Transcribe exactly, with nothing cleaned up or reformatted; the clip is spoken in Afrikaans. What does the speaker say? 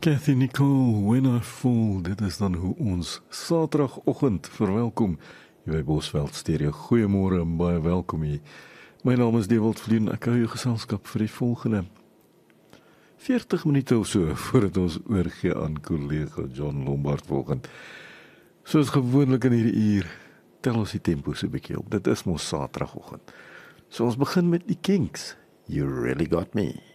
Kathy Nicole, When I Fall, dit is dan hoe ons Saterdagoggend verwelkom. Jy by Bosveld Stereo, goeiemôre en baie welkom hier. My naam is Dewald Vloen, ek hou jou geselskap vir die volgende veertig minute of so, voordat ons oorgee aan kollega John Lombard volgend. Soos gewoonlik in hierdie uur, tel ons die tempo so 'n bietjie op. Dit is mos Saterdagoggend. So ons begin met die Kinks. You Really Got Me.